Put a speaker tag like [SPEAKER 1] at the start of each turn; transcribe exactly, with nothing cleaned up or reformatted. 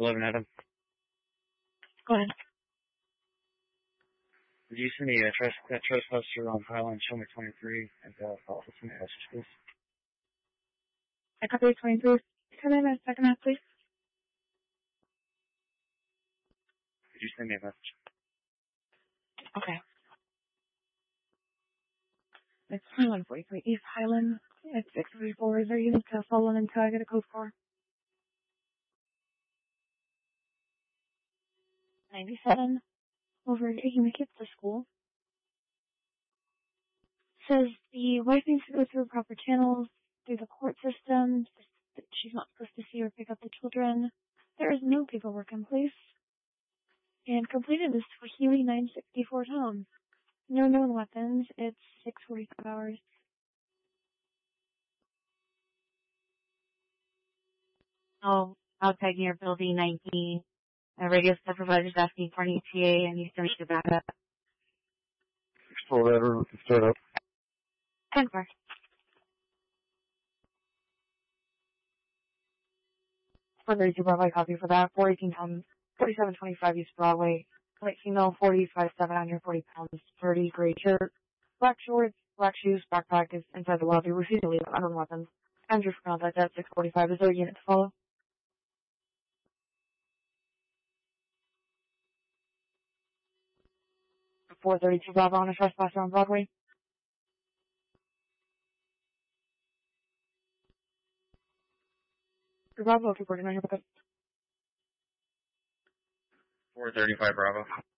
[SPEAKER 1] eleven Adam.
[SPEAKER 2] Go ahead.
[SPEAKER 1] Did you send me a trust, that trespasser on Highline Shelmer twenty-three and uh, office message, please?
[SPEAKER 2] I copy twenty-three. Come in a second, half, please.
[SPEAKER 1] Could you send me a message?
[SPEAKER 2] Okay. It's twenty-one forty-three East Highland. It's six three four. Is there unit to follow until I get a code for? ninety-seven. Over taking the kids to school. Says the wife needs to go through proper channels, through the court system. She's not supposed to see or pick up the children. There is no paperwork in place. And completed this for Huey nine sixty-four Tom. No known weapons. It's six forty-five hours.
[SPEAKER 3] Oh, outside near building nineteen. A radio supervisor is asking for an E T A and he's going to back up.
[SPEAKER 1] Explore that or start up.
[SPEAKER 3] ten four. four thirty-two Broadway, copy for that. four eighteen Tom, forty-seven twenty-five East Broadway. White female, forty-five seven, one hundred forty pounds, thirty, gray shirt, black shorts, black shoes, backpack is inside the lobby, refused to leave unknown weapons. Andrew for contact at six forty-five. Is there a unit to follow? four thirty-two Bravo on a trespasser on Broadway. Bravo, reporting on your pickup.
[SPEAKER 1] four thirty-five Bravo.